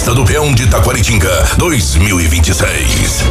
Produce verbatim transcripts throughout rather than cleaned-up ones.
Festa do Peão de Taquaritinga dois mil e vinte e seis.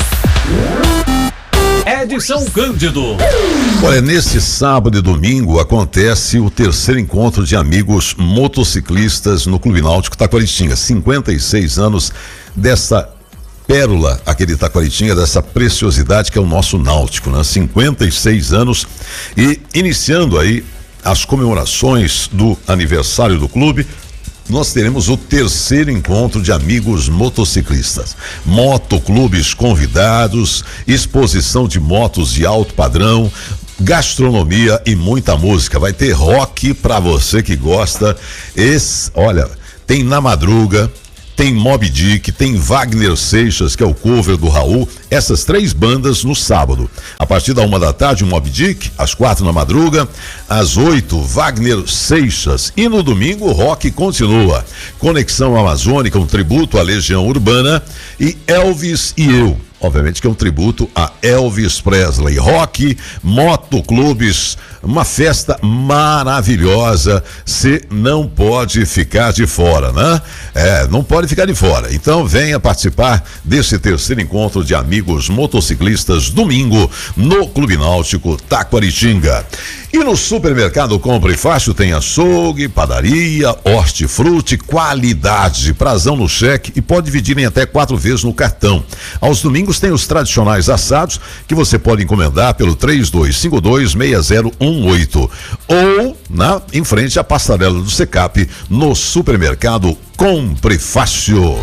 Edson Cândido. Olha, neste sábado e domingo acontece o terceiro encontro de amigos motociclistas no Clube Náutico Taquaritinga. cinquenta e seis anos dessa pérola aqui de Taquaritinga, dessa preciosidade que é o nosso Náutico, né? cinquenta e seis anos e iniciando aí as comemorações do aniversário do clube, nós teremos o terceiro encontro de amigos motociclistas. Motoclubes convidados, exposição de motos de alto padrão, gastronomia e muita música. Vai ter rock pra você que gosta. Esse, olha, tem Na Madruga, tem Moby Dick, tem Wagner Seixas, que é o cover do Raul. Essas três bandas no sábado. A partir da uma da tarde, o Moby Dick, às quatro Na Madruga, às oito, Wagner Seixas. E no domingo, o rock continua. Conexão Amazônica, um tributo à Legião Urbana, e Elvis e Eu. Obviamente que é um tributo a Elvis Presley. Rock, motoclubes, uma festa maravilhosa. Você não pode ficar de fora, né? É, não pode ficar de fora. Então venha participar desse terceiro encontro de amigos motociclistas domingo no Clube Náutico Taquaritinga. E no supermercado Compre Fácil tem açougue, padaria, hortifruti, qualidade, prazão no cheque e pode dividir em até quatro vezes no cartão. Aos domingos tem os tradicionais assados que você pode encomendar pelo três dois cinco dois, seis zero um oito ou na, em frente à passarela do Secap no supermercado Compre Fácil.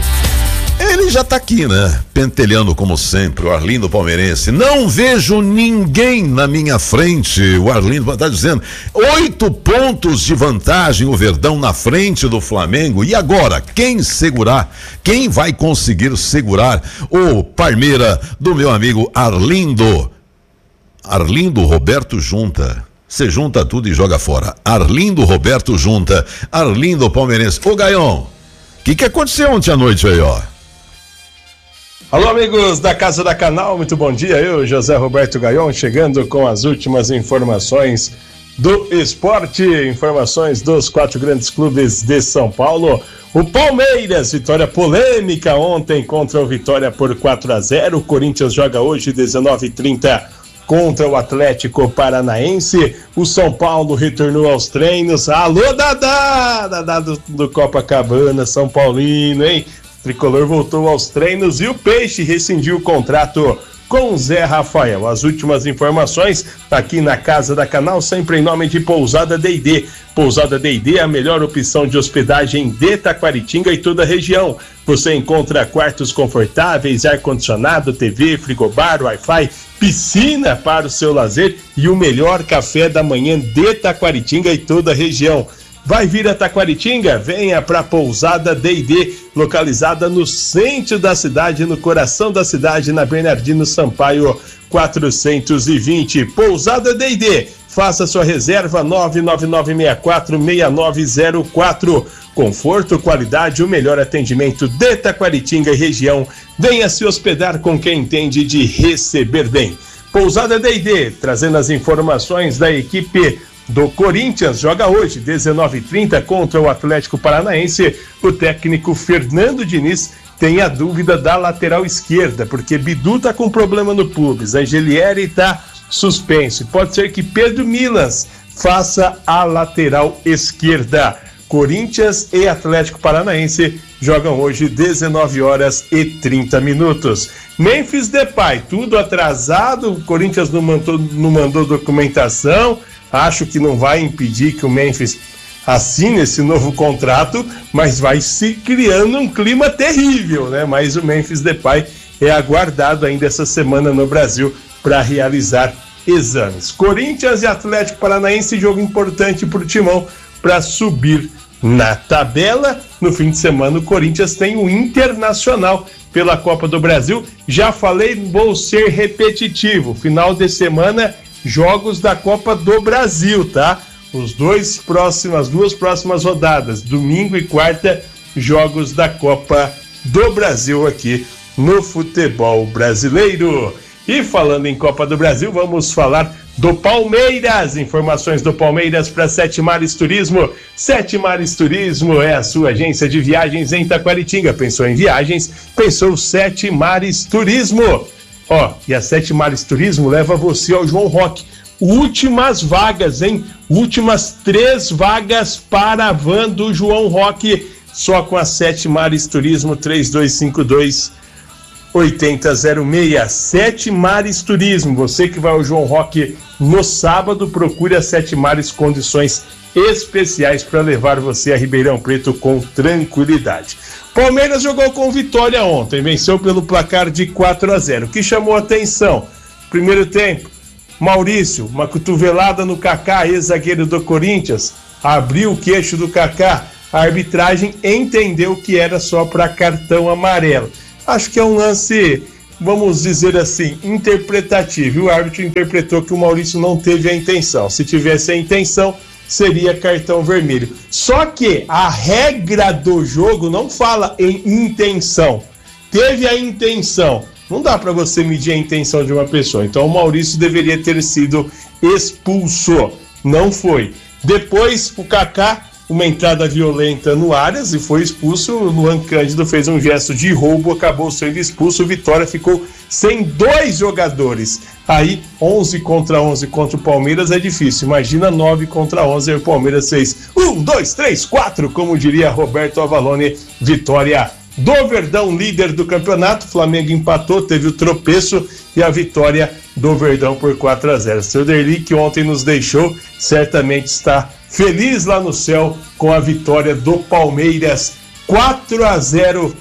Ele já tá aqui, né? Pentelhando como sempre, o Arlindo Palmeirense. Não vejo ninguém na minha frente. O Arlindo tá dizendo, oito pontos de vantagem o Verdão na frente do Flamengo. E agora, quem segurar? Quem vai conseguir segurar o Parmeira do meu amigo Arlindo? Arlindo Roberto junta. Você junta tudo e joga fora. Arlindo Roberto junta. Arlindo Palmeirense. Ô Gaion, o que que aconteceu ontem à noite aí, ó? Alô, amigos da Casa da Canal, muito bom dia. Eu, José Roberto Gaion, chegando com as últimas informações do esporte, informações dos quatro grandes clubes de São Paulo. O Palmeiras, vitória polêmica ontem contra o Vitória por quatro a zero. O Corinthians joga hoje, dezenove e trinta, contra o Atlético Paranaense. O São Paulo retornou aos treinos. Alô, Dadá! Dadá do, do Copacabana, São Paulino, hein? O Tricolor voltou aos treinos e o Peixe rescindiu o contrato com Zé Rafael. As últimas informações aqui na Casa da Canal, sempre em nome de Pousada D e D. Pousada D e D é a melhor opção de hospedagem de Taquaritinga e toda a região. Você encontra quartos confortáveis, ar-condicionado, T V, frigobar, Wi-Fi, piscina para o seu lazer e o melhor café da manhã de Taquaritinga e toda a região. Vai vir a Taquaritinga? Venha para Pousada D e D, localizada no centro da cidade, no coração da cidade, na Bernardino Sampaio quatrocentos e vinte. Pousada D e D, faça sua reserva nove nove nove seis quatro seis nove zero quatro. Conforto, qualidade, o melhor atendimento de Taquaritinga e região. Venha se hospedar com quem entende de receber bem. Pousada D e D, trazendo as informações da equipe do Corinthians, joga hoje, dezenove e trinta, contra o Atlético Paranaense. O técnico Fernando Diniz tem a dúvida da lateral esquerda, porque Bidu tá com problema no pubis, Angelieri tá suspenso. Pode ser que Pedro Milans faça a lateral esquerda. Corinthians e Atlético Paranaense jogam hoje, dezenove horas e trinta minutos. Memphis Depay, tudo atrasado, o Corinthians não mandou, não mandou documentação. Acho que não vai impedir que o Memphis assine esse novo contrato, mas vai se criando um clima terrível, né? Mas o Memphis Depay é aguardado ainda essa semana no Brasil para realizar exames. Corinthians e Atlético Paranaense, jogo importante para o Timão para subir na tabela. No fim de semana o Corinthians tem o Internacional pela Copa do Brasil. Já falei, vou ser repetitivo. Final de semana, jogos da Copa do Brasil, tá? Os dois próximos, as duas próximas rodadas, domingo e quarta, jogos da Copa do Brasil aqui no futebol brasileiro. E falando em Copa do Brasil, vamos falar do Palmeiras. Informações do Palmeiras para Sete Mares Turismo. Sete Mares Turismo é a sua agência de viagens em Taquaritinga. Pensou em viagens? Pensou Sete Mares Turismo. Ó, e a Sete Mares Turismo leva você ao João Rock. Últimas vagas, hein? Últimas três vagas para a van do João Rock. Só com a Sete Mares Turismo, três dois cinco dois, oito zero zero seis. Sete Mares Turismo. Você que vai ao João Rock no sábado, procure a Sete Mares, condições especiais para levar você a Ribeirão Preto com tranquilidade. Palmeiras jogou com vitória ontem, venceu pelo placar de quatro a zero. O que chamou a atenção? Primeiro tempo, Maurício, uma cotovelada no Kaká, ex-zagueiro do Corinthians, abriu o queixo do Kaká. A arbitragem entendeu que era só para cartão amarelo. Acho que é um lance, vamos dizer assim, interpretativo. O árbitro interpretou que o Maurício não teve a intenção. Se tivesse a intenção, seria cartão vermelho. Só que a regra do jogo não fala em intenção. Teve a intenção. Não dá para você medir a intenção de uma pessoa. Então o Maurício deveria ter sido expulso. Não foi. Depois o Kaká, uma entrada violenta no Arias e foi expulso. O Luan Cândido fez um gesto de roubo, acabou sendo expulso. O Vitória ficou sem dois jogadores. Aí onze contra onze contra o Palmeiras é difícil. Imagina nove contra onze e o Palmeiras fez um, dois, três, quatro, como diria Roberto Avalone. Vitória do Verdão, líder do campeonato. Flamengo empatou, teve o tropeço e a vitória do Verdão por quatro a zero. Seu Derli, que ontem nos deixou, certamente está feliz lá no céu com a vitória do Palmeiras quatro a zero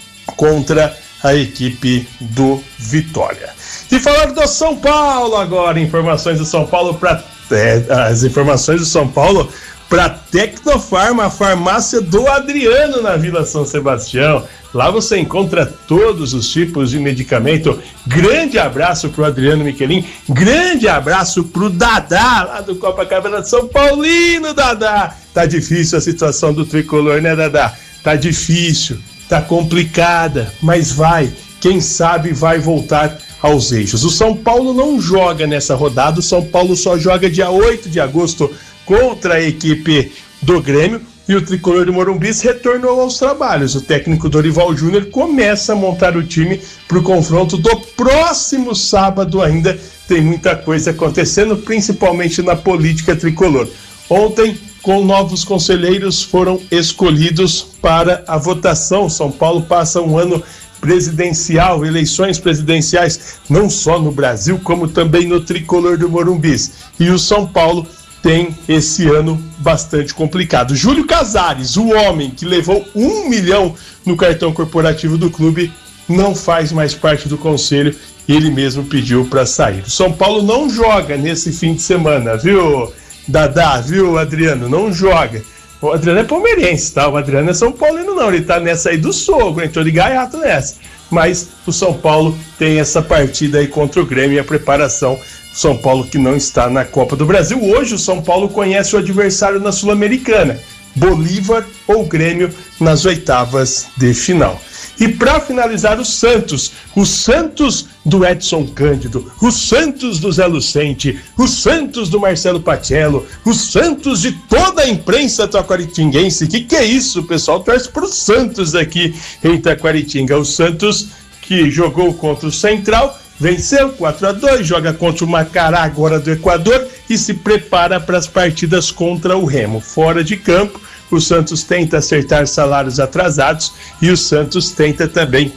contra a equipe do Vitória. E falar do São Paulo agora, informações do São Paulo para é, as informações do São Paulo para Tecnofarma, a farmácia do Adriano na Vila São Sebastião. Lá você encontra todos os tipos de medicamento. Grande abraço pro Adriano Miquelin, grande abraço pro Dadá, lá do Copacabana de São Paulino. Dadá, tá difícil a situação do tricolor, né, Dadá? Tá difícil, tá complicada, mas vai, quem sabe vai voltar aos eixos. O São Paulo não joga nessa rodada, o São Paulo só joga dia oito de agosto contra a equipe do Grêmio, e o tricolor de Morumbi retornou aos trabalhos. O técnico Dorival Júnior começa a montar o time para o confronto do próximo sábado. Ainda tem muita coisa acontecendo, principalmente na política tricolor. Ontem, com novos conselheiros, foram escolhidos para a votação. São Paulo passa um ano presidencial, eleições presidenciais, não só no Brasil, como também no tricolor do Morumbi. E o São Paulo tem esse ano bastante complicado. Júlio Casares, o homem que levou um milhão no cartão corporativo do clube, não faz mais parte do conselho e ele mesmo pediu para sair. O São Paulo não joga nesse fim de semana, viu, Dadá, viu, Adriano? Não joga. O Adriano é palmeirense, tá? O Adriano é São Paulino não, ele tá nessa aí do sogro, entrou de gaiato nessa. Mas o São Paulo tem essa partida aí contra o Grêmio e a preparação. São Paulo que não está na Copa do Brasil. Hoje o São Paulo conhece o adversário na Sul-Americana, Bolívar ou Grêmio, nas oitavas de final. E para finalizar, o Santos, o Santos do Edson Cândido, o Santos do Zé Lucente, o Santos do Marcelo Pacello, o Santos de toda a imprensa taquaritinguense. Que que é isso, pessoal? Torce pro Santos aqui em Taquaritinga. O Santos que jogou contra o Central, venceu quatro a dois, joga contra o Macará agora do Equador e se prepara para as partidas contra o Remo. Fora de campo, o Santos tenta acertar salários atrasados e o Santos tenta também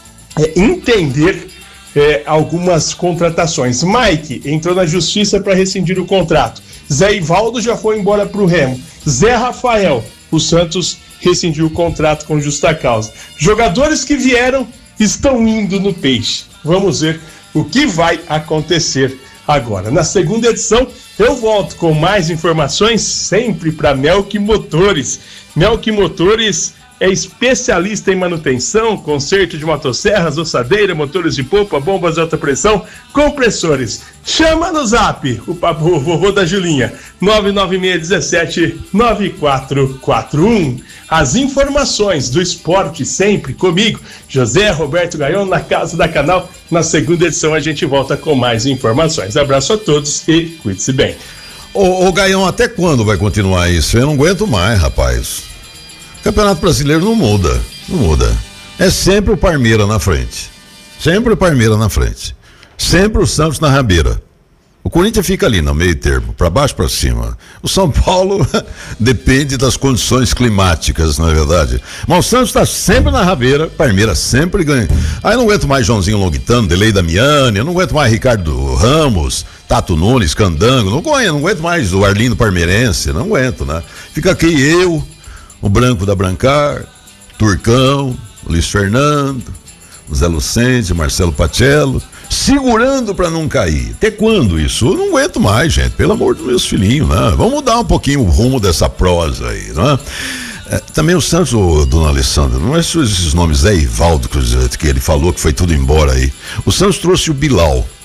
é, entender é, algumas contratações. Mike entrou na justiça para rescindir o contrato. Zé Ivaldo já foi embora para o Remo. Zé Rafael, o Santos rescindiu o contrato com justa causa. Jogadores que vieram estão indo no Peixe. Vamos ver o que vai acontecer agora. Na segunda edição, eu volto com mais informações, sempre para Melk Motores. Melk Motores é especialista em manutenção, conserto de motosserras, ossadeira, motores de polpa, bombas de alta pressão, compressores. Chama no zap o, o vovô da Julinha, nove nove seis um sete nove quatro quatro um. As informações do esporte sempre comigo, José Roberto Gaion, na Casa da Canal. Na segunda edição a gente volta com mais informações. Abraço a todos e cuide-se bem. Ô, ô Gaion, até quando vai continuar isso? Eu não aguento mais, rapaz. O Campeonato Brasileiro não muda, não muda. É sempre o Parmeira na frente. Sempre o Parmeira na frente. Sempre o Santos na rabeira. O Corinthians fica ali no meio termo, para baixo para cima. O São Paulo depende das condições climáticas, não é verdade? Mas o Santos está sempre na rabeira, Parmeira sempre ganha. Aí eu não aguento mais Joãozinho Longuitano, Delei Damiani, eu não aguento mais Ricardo Ramos, Tato Nunes, Candango, não aguento, não aguento mais o Arlindo Parmeirense, não aguento, né? Fica aqui eu, o Branco da Brancar, Turcão, Luiz Fernando, Zé Lucente, Marcelo Pacello, segurando para não cair. Até quando isso? Eu não aguento mais, gente, pelo amor dos meus filhinhos, né? Vamos mudar um pouquinho o rumo dessa prosa aí, né? É, também o Santos, o dona Alessandra, não é esses nomes, Zé Ivaldo, que ele falou que foi tudo embora aí. O Santos trouxe o Bilal.